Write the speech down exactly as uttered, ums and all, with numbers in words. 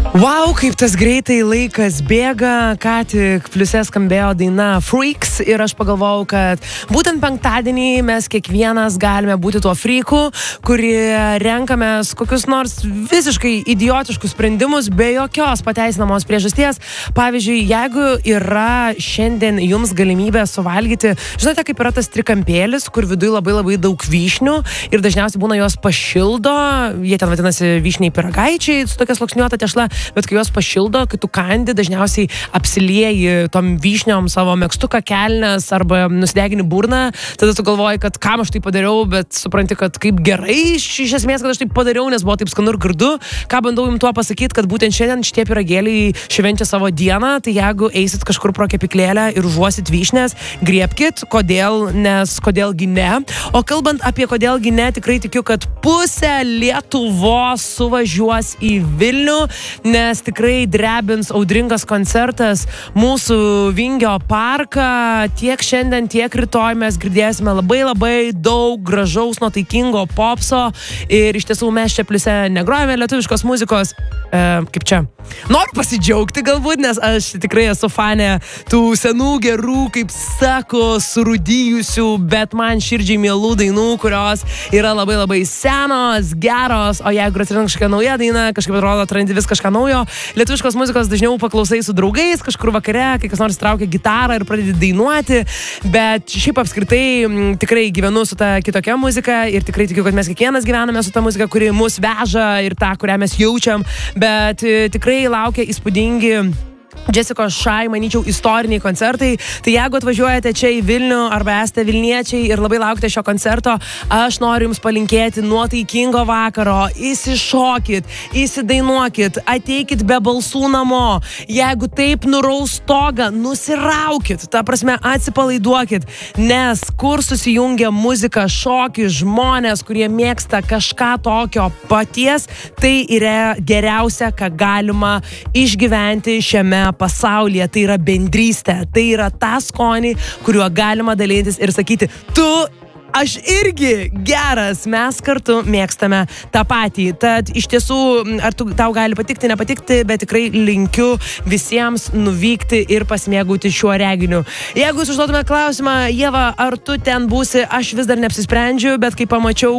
Wow, kaip tas greitai laikas bėga, ką tik pliuse skambėjo daina Freaks ir aš pagalvojau, kad būtent penktadienį mes kiekvienas galime būti tuo freaku, kurie renkamės kokius nors visiškai idiotiškus sprendimus be jokios pateisinamos priežasties. Pavyzdžiui, jeigu yra šiandien jums galimybė suvalgyti, žinote, kaip yra tas trikampėlis, kur viduje labai labai daug vyšnių ir dažniausiai būna jos pašildo, jie ten vadinasi vyšniai pyragaičiai su tokia sluoksniuota tešla. Bet kai jos pašildo, kai tu kandi, dažniausiai apsilieji tom vyšniom savo megztuką, kelnes arba nusidegini burną, tada tu galvoji, kad kam aš tai padariau, bet supranti, kad kaip gerai iš, iš esmės, kad aš tai padariau, nes buvo taip skanu ir gardu. Ką bandau jums tuo pasakyti, kad būtent šiandien šitie pyragėliai švenčia savo dieną, tai jeigu eisit kažkur pro kepyklėlę ir užuosit vyšnes, griebkit, kodėl, nes kodėlgi ne. O kalbant apie kodėlgi ne, tikrai tikiu, kad pusė Lietuvos suvažiuos į Vilnių, nes tikrai drebins audringas koncertas mūsų Vingio parką. Tiek šiandien, tiek rytoj mes girdėsime labai labai daug gražaus, nuotaikingo popso ir iš tiesų mes čia pliuse negrojame lietuviškos muzikos. E, kaip čia? Noriu pasidžiaugti galbūt, nes aš tikrai esu fanė tų senų gerų, kaip sako, surūdijusių, bet man širdžiai mielų dainų, kurios yra labai labai senos, geros, o jeigu atsiranda kažkokia nauja daina, kažkaip atrodo, atrandi vis kažką naujo. Lietuviškos muzikos dažniau paklausai su draugais, kažkur vakare, kai kas nors traukia gitarą ir pradedi dainuoti, bet šiaip apskritai m, tikrai gyvenu su ta kitokia muzika ir tikrai tikiu, kad mes kiekvienas gyvename su ta muzika, kuri mus veža ir tą, kurią mes jaučiam, bet e, tikrai laukia įspūdingi Jessicos Shy, manyčiau, istoriniai koncertai. Tai jeigu atvažiuojate čia į Vilnių arba esate Vilniečiai ir labai laukite šio koncerto, aš noriu jums palinkėti nuotaikingo vakaro. Įsišokit, įsidainuokit, ateikit be balsų namo. Jeigu taip nuraus stogą, nusiraukit, ta prasme atsipalaiduokit, nes kur susijungia muzika, šokis, žmonės, kurie mėgsta kažką tokio paties, tai yra geriausia, ką galima išgyventi šiame pasaulyje, tai yra bendrystė, tai yra tą skonį, kuriuo galima dalintis ir sakyti, tu, aš irgi geras, mes kartu mėgstame tą patį. Tad iš tiesų, ar tu, tau gali patikti, nepatikti, bet tikrai linkiu visiems nuvykti ir pasimėgauti šiuo reginiu. Jeigu jūs užduotumėte klausimą, Ieva, ar tu ten būsi, aš vis dar neapsisprendžiu, bet kai pamačiau,